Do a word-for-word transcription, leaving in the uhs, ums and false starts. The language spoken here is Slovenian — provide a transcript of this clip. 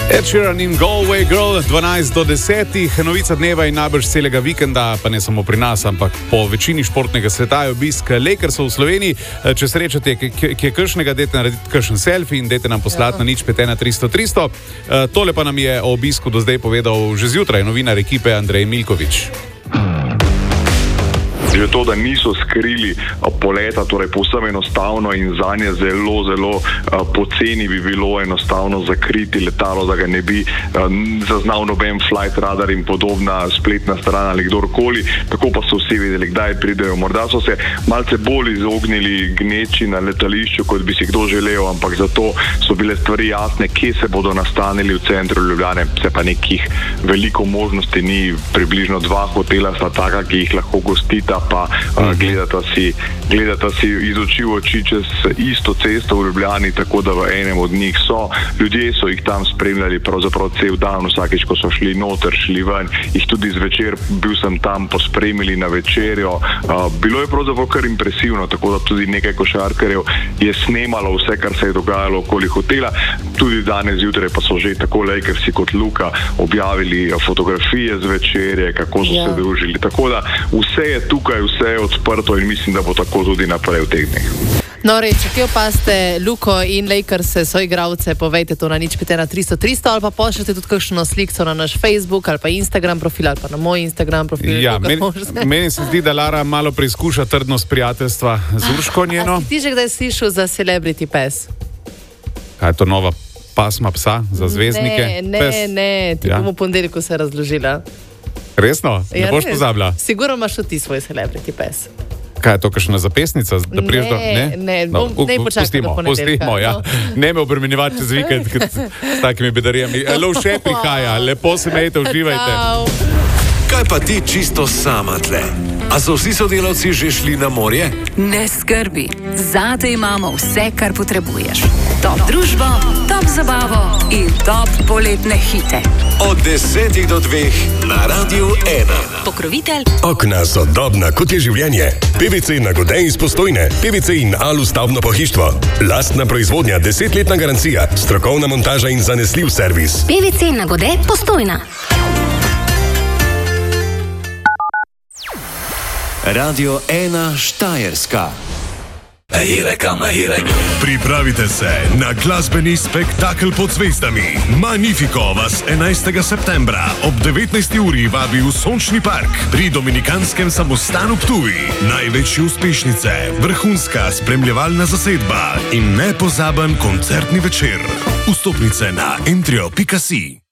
Ed Sheeran in Galway Girl, dvanajst do desetih, novica dneva in najbrž celega vikenda, pa ne samo pri nas, ampak po večini športnega sveta je obisk Lakersov v Sloveniji. Če srečate, ki je kakšnega, dajte narediti kakšen selfie in dajte nam poslati ja. na nič pet ena tristo tristo. Tole pa nam je o obisku do zdaj povedal že zjutraj novinar ekipe Andrej Milkovič. Že to, da niso skrili poleta, torej povsem enostavno in zanje zelo, zelo uh, poceni bi bilo enostavno zakriti letalo, da ga ne bi uh, zaznal noben flight radar in podobna spletna stran ali kdorkoli, tako pa so vsi vedeli, kdaj pridejo. Morda so se malce bolj izognili gneči na letališču, kot bi si kdo želel, ampak zato so bile stvari jasne, kje se bodo nastanili v centru Ljubljane, se pa nekih veliko možnosti ni, približno dva hotela sta taka, ki jih lahko gostita, pa uh, gledata, si, gledata si iz oči v oči čez isto cesto v Ljubljani, tako da v enem od njih so. Ljudje so jih tam spremljali pravzaprav cel dan, vsakeč, ko so šli noter, šli ven, jih tudi zvečer, bil sem tam, pospremili na večerjo. Uh, bilo je pravzaprav kar impresivno, tako da tudi nekaj košarkarjev je snemalo vse, kar se je dogajalo okoli hotela. Tudi danes zjutraj pa so že tako Lakersi kot Luka objavili fotografije z večerje, kako so ja. se družili. Tako da vse je tukaj, vse je odprto in mislim, da bo tako tudi naprej v teh dneh. No, reči, kje opaste Luko in Lakerse, so igralce, povejte to na nič pet ena tristo tristo ali pa pošljete tudi kakšno sliko na naš Facebook ali pa Instagram profil ali pa na moj Instagram profil. Ja, meni, meni se zdi, da Lara malo preizkuša trdnost prijateljstva z Urško njeno. A si ti že kdaj slišal za Celebrity Pes? Kaj je to nova pasma psa za zvezdnike? Ne, ne, Pes. ne, ti ja. bomo ponedeljku se razložila. Resno? Ne ja, boš res. pozabila? Sigurno imaš tudi svoj Celebrity Pes. Kaj je to, kakšna zapestnica? Da ne, do, ne, ne, no, bom, ne počakaj do ponedeljka. Pustimo, ja. No. Ne me obremenjevati čez vikend s takimi bedarijami. Lov še prihaja, lepo se mejte, uživajte. Kaj pa ti čisto sama tle? A so vsi sodelavci že šli na morje? Ne skrbi, zate imamo vse, kar potrebuješ. Top družbo, top zabavo in top poletne hite. Od desetih do dveh na Radiu ena. Pokrovitelj Okna sodobna, kot je življenje. P V C Nagode iz Postojne. P V C in Alu stavbno pohištvo. Lastna proizvodnja, desetletna garancija, strokovna montaža in zanesljiv servis. P V C Nagode Postojna. Radio ena Štajerska. Pripravite se na glasbeni spektakel pod zvezdami. Magnifico vas enajstega septembra ob devetnajsti uri vabi v Sončni park pri Dominikanskem samostanu Ptuj. Največje uspešnice, vrhunska spremljevalna zasedba in nepozaben koncertni večer. Vstopnice na entrio pika si.